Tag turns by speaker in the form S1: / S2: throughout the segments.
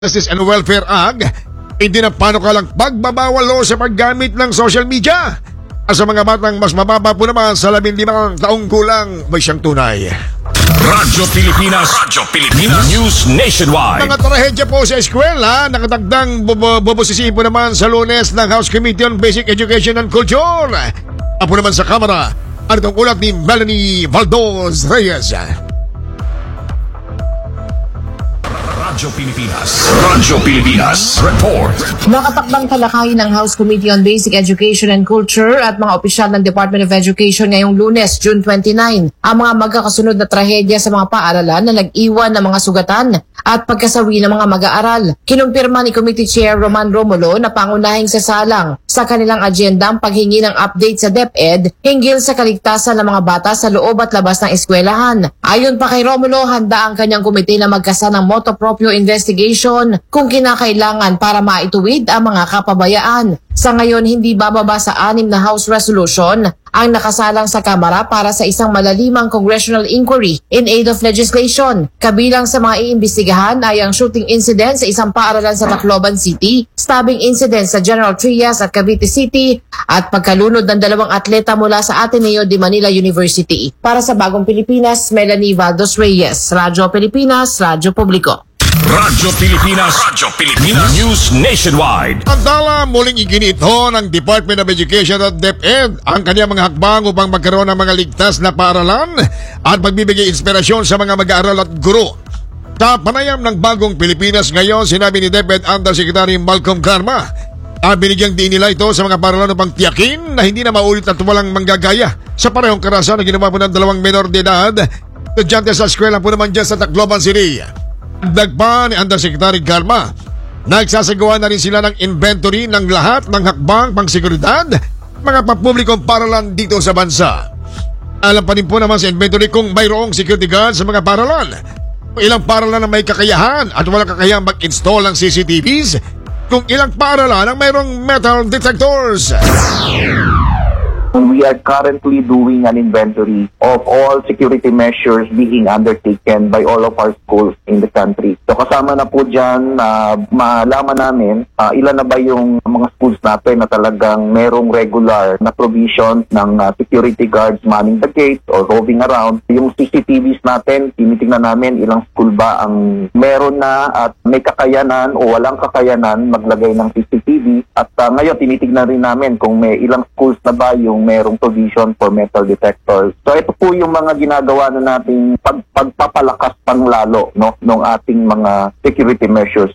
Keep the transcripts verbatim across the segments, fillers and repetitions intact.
S1: Justice and Welfare Act, hindi na panukalang pagbabawal o sa paggamit ng social media. Sa mga batang mas mababa po naman sa labing limang taong gulang may siyang tunay.
S2: Radyo Pilipinas, Radyo Pilipinas, News Nationwide.
S1: Mga trahedya po sa eskwela, nakatagdang bubusisiin po naman sa Lunes ng House Committee on Basic Education and Culture. Apo naman sa Kamara, ano itong ulat ni Melanie Valdos Reyes.
S2: Radyo Pilipinas, Radyo Pilipinas, Report.
S3: Nakatakdang talakayin ng House Committee on Basic Education and Culture at mga opisyal ng Department of Education ngayong Lunes, June twenty-nine, ang mga magkakasunod na trahedya sa mga paaralan na nag-iwan ng mga sugatan at pagkasawi ng mga mag-aaral. Kinumpirma ni Committee Chair Roman Romulo na pangunahing sasalang sa kanilang agenda ang paghingi ng update sa DepEd hinggil sa kaligtasan ng mga bata sa loob at labas ng eskwelahan. Ayon pa kay Romulo, handa ang kanyang komite na magkasa ng motu proprio investigation kung kinakailangan para maituwid ang mga kapabayaan. Sa ngayon, hindi bababa sa anim na House Resolution ang nakasalang sa Kamara para sa isang malalimang congressional inquiry in aid of legislation. Kabilang sa mga iimbestigahan ay ang shooting incident sa isang paaralan sa Tacloban City, stabbing incident sa General Trias at Cavite City, at pagkalunod ng dalawang atleta mula sa Ateneo de Manila University. Para sa Bagong Pilipinas, Melanie Valdos Reyes, Radyo Pilipinas, Radyo Publiko.
S2: Radyo Pilipinas, Radyo Pilipinas, News Nationwide.
S1: Samantala, muling iginito ng Department of Education at DepEd ang kanyang mga hakbang upang magkaroon ng mga ligtas na paaralan at magbibigay inspirasyon sa mga mag-aaral at guro. Sa panayam ng Bagong Pilipinas ngayon, sinabi ni DepEd Undersecretary Malcolm Garma, ah, binigyang diin nila ito sa mga paaralan upang tiyakin na hindi na maulit at walang manggagaya sa parehong karahasan na ginawa po ng dalawang menor de edad, estudyante sa eskwela po naman dyan sa Tacloban City. Dagpa ni Undersecretary Garma, nagsasagawa na rin sila ng inventory ng lahat ng hakbang pangseguridad mga papublikong paralan dito sa bansa. Alam pa rin po naman sa inventory kung mayroong security guard sa mga paralan, ilang paralan na may kakayahan at walang kakayahang mag-install ng C C T Vs, kung ilang paralan ang mayroong metal detectors.
S4: We are currently doing an inventory of all security measures being undertaken by all of our schools in the country. So kasama na po dyan na uh, malaman namin uh, ilan na ba yung mga schools natin na talagang merong regular na provision ng uh, security guards manning the gate or roving around. Yung C C T Vs natin, tinitingnan namin ilang school ba ang meron na at may kakayanan o walang kakayanan maglagay ng C C T V. At uh, ngayon tinitingnan rin namin kung may ilang schools na ba yung merong provision for metal detectors. So ito po yung mga ginagawa na nating pag, pagpapalakas pang lalo no, ng ating mga security measures.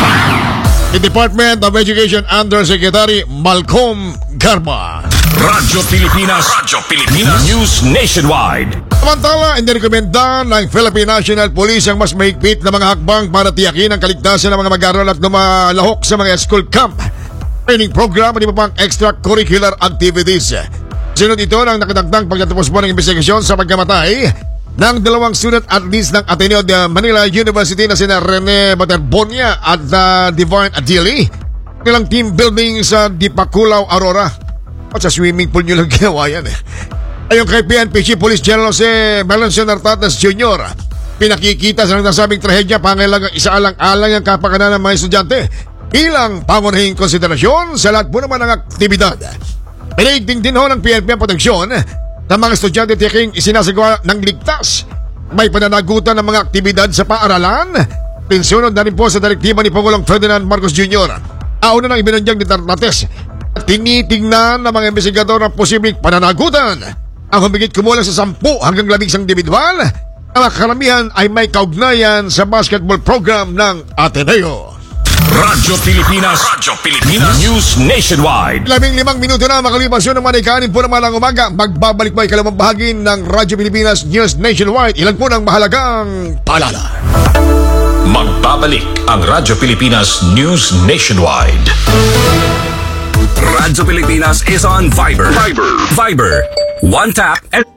S1: The Department of Education Undersecretary Malcolm Garma.
S2: Radyo Pilipinas, Radyo Pilipinas, News Nationwide.
S1: Samantala, inirekomenda ng Philippine National Police ang mas mahigpit na mga hakbang para tiyakin ang kaligtasan ng mga mag-aaral at lumalahok sa mga school camp, training program at iba pang extracurricular activities. Sunod ito ng nakatagdang pagtatapos po ng investigasyon sa pagkamatay ng dalawang student at least ng Ateneo de Manila University na sina Rene Baterbonia at uh, Divine Adili, nilang team building sa Dipakulaw, Aurora. At sa swimming pool nyo lang ginawa yan eh. Ayon kay P N P Chief Police General si Melancio Nartates Junior, pinakikita sa nasabing trahedya pangailangang isaalang-alang ang kapakanan ng mga estudyante bilang pangunahing konsiderasyon sa lahat po naman ng aktibidad. Pinigting din ho ng P N P ang proteksyon ng mga estudyante tiyaking isinasagawa ng ligtas. May pananagutan ng mga aktibidad sa paaralan. Pinsunod na rin po sa direktiba ni Pangulong Ferdinand Marcos Junior Auna nang ibinandyag ni Nartates at tinitingnan ng mga investigador ang posibleng pananagutan ang humigit kumulang sa sampu hanggang labing isang individual na karamihan ay may kaugnayan sa basketball program ng Ateneo.
S2: Radyo Pilipinas, Radyo Pilipinas, News Nationwide.
S1: Labing limang minuto na makalipas yun naman ay kanin po naman ang umaga. Magbabalik po ay kalamang bahagi ng Radyo Pilipinas News Nationwide. Ilan po ng mahalagang paalala.
S2: Magbabalik ang Radyo Pilipinas News Nationwide. Radyo Pilipinas is on Viber. Viber. Viber. One tap and